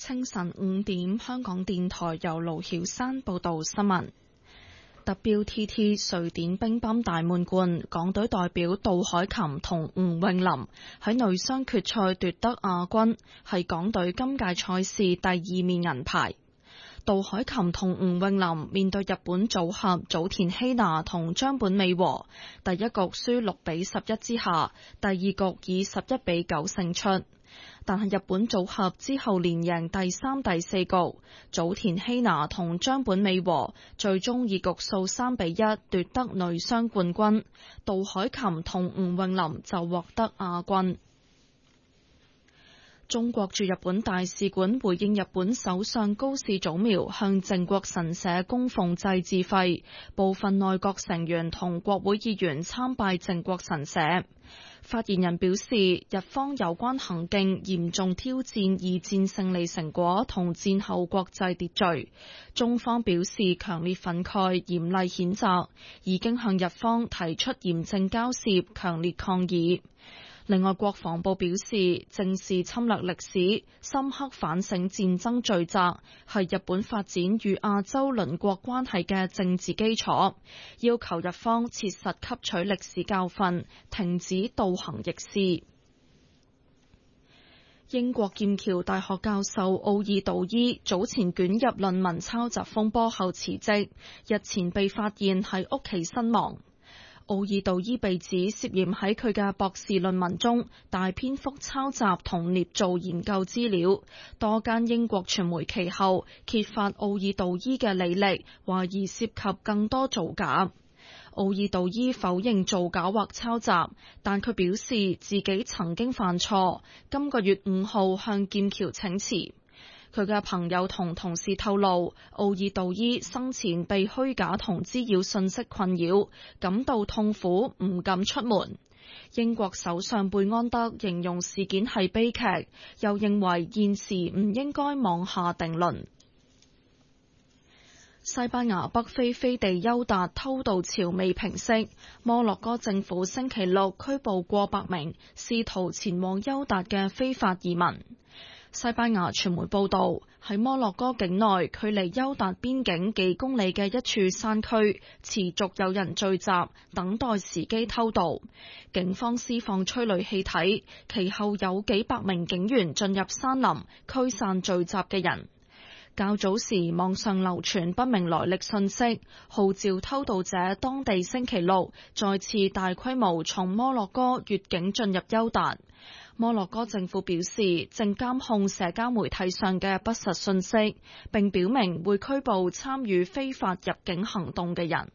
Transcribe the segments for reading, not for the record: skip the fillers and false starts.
清晨5點，香港電台由盧曉山報道新聞。WTT 瑞典乒乓大滿貫，港隊代表杜凱琹同吳詠琳喺女雙決賽奪得亞軍，係港隊今屆賽事第2面銀牌。杜凱琹同吳詠琳面對日本組合早田希娜同張本美和，第一局輸6-11之下，第二局以11-9勝出。但係日本組合之後連贏第3、第4局，早田希娜同張本美和最終以局數3-1奪得女雙冠軍，杜凱琹同吳詠琳就獲得亞軍。中國駐日本大使館回應日本首相高市早苗向靖國神社供奉祭祀費，部分內閣成員同國會議員參拜靖國神社。發言人表示，日方有關行徑嚴重挑戰二戰勝利成果同戰後國際秩序，中方表示強烈憤慨、嚴厲譴責，已經向日方提出嚴正交涉、強烈抗議。另外，國防部表示，正視侵略歷史，深刻反省戰爭罪責，係日本發展與亞洲鄰國關係嘅政治基礎，要求日方切實吸取歷史教訓，停止倒行逆施。英國劍橋大學教授奧爾道伊早前捲入論文抄襲風波後辭職，日前被發現喺屋企身亡。奧爾道伊被指涉嫌喺佢嘅博士論文中大篇幅抄襲同捏造研究資料，多間英國傳媒其後揭發奧爾道伊嘅履歷，懷疑涉及更多造假。奧爾道伊否認造假或抄襲，但佢表示自己曾經犯錯，今個月5號向劍橋請辭。佢嘅朋友同同事透露，奧爾道伊生前被虛假同滋擾信息困擾，感到痛苦，唔敢出門。英國首相貝安德形容事件係悲劇，又認為現時唔應該妄下定論。西班牙北非飛地優達偷渡潮未平息，摩洛哥政府星期六拘捕過百名試圖前往優達嘅非法移民。西班牙傳媒報道，喺摩洛哥境內距離優達邊境幾公里嘅一處山區，持續有人聚集，等待時機偷渡。警方施放催淚氣體，其後有幾百名警員進入山林，驅散聚集嘅人。較早時，網上流傳不明來歷信息，號召偷渡者當地星期六再次大規模從摩洛哥越境進入優達。摩洛哥政府表示，正監控社交媒體上嘅不實信息，並表明會拘捕參與非法入境行動嘅人。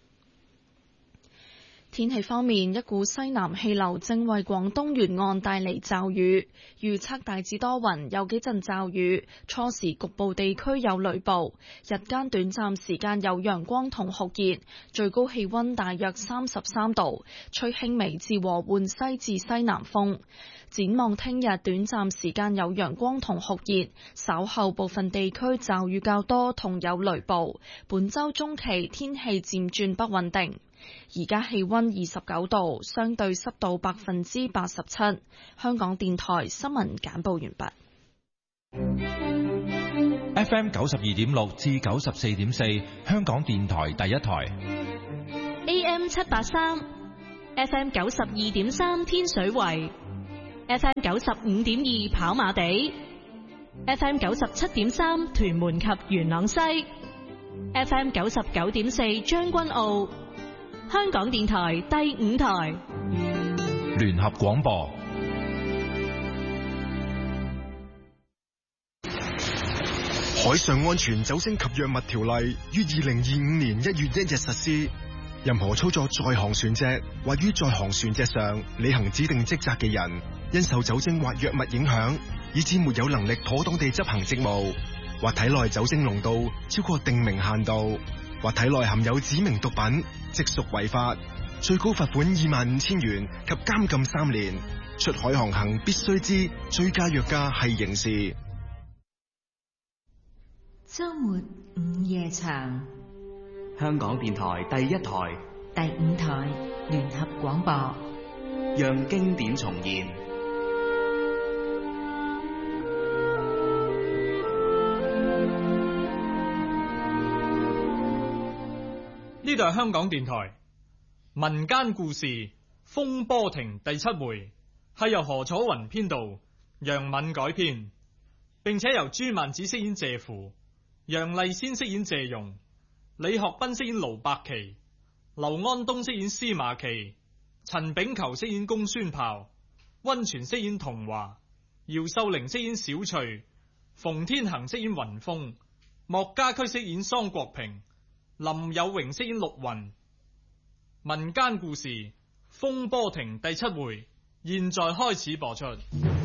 天氣方面，一股西南氣流正為廣東沿岸帶嚟驟雨，預測大致多雲，有幾陣驟雨，初時局部地區有雷暴，日間短暫時間有陽光同酷熱，最高氣溫大約33度，吹輕微至和緩西至西南風。展望聽日短暫時間有陽光同酷熱，稍後部分地區驟雨較多同有雷暴，本週中期天氣漸轉不穩定。而家氣溫29度，相對濕度87%。香港電台新聞簡報完畢。 FM 92.6至94.4，香港電台第一台。 AM 783 ，FM 92.3天水圍，FM 95.2跑馬地，FM 97.3屯門及元朗西，FM 99.4將軍澳。香港電台第5台聯合廣播。 海上安全酒精及藥物條例於2025年1月1日實施。任何操作在航船隻或於在航船隻上履行指定職責嘅人，因受酒精或藥物影響，以致沒有能力妥當地執行職務，或體內酒精濃度超過定明限度，或體內含有指明毒品，即屬違法，最高罰款25,000元及監禁3年。出海航行必須知醉駕藥駕係刑事。 周末午夜場， 香港電台第1台、 第5台聯合廣播， 讓經典重現。 呢度係香港電台民間故事《風波亭》第7回，係由何楚雲編導，楊敏改編，並且由朱曼子飾演謝符，楊麗仙飾演謝蓉，李學斌飾演盧伯奇，劉安東飾演司馬琪，陳炳球飾演公孫豹，溫泉飾演童華，姚秀玲飾演小翠，馮天恒飾演雲峰，莫家駒飾演桑國平，林有榮飾演陸雲。民間故事《風波亭》第7回，現在開始播出。